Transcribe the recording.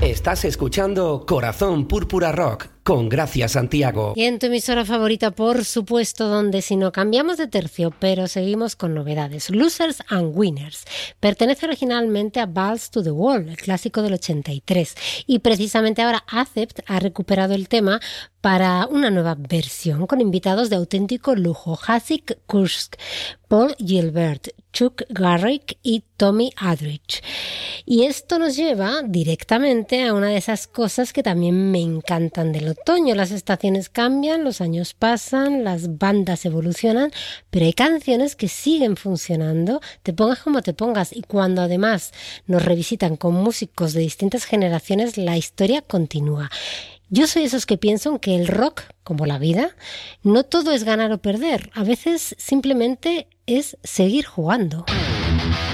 Estás escuchando Corazón Púrpura Rock con Gracia Santiago. Y en tu emisora favorita, por supuesto, donde si no cambiamos de tercio, pero seguimos con novedades. Losers and Winners. Pertenece originalmente a Balls to the Wall, el clásico del 83. Y precisamente ahora Accept ha recuperado el tema para una nueva versión con invitados de auténtico lujo. Hasik Kursk, Paul Gilbert, Chuck Garrick y Tommy Aldrich. Y esto nos lleva directamente a una de esas cosas que también me encantan del otoño. Las estaciones cambian, los años pasan, las bandas evolucionan, pero hay canciones que siguen funcionando, te pongas como te pongas, y cuando además nos revisitan con músicos de distintas generaciones, la historia continúa. Yo soy esos que piensan que el rock, como la vida, no todo es ganar o perder, a veces simplemente es seguir jugando.